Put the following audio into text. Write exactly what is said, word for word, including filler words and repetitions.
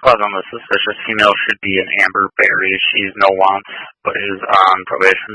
on the suspicious female should be an Amber Berry. She's no wants, but is on probation.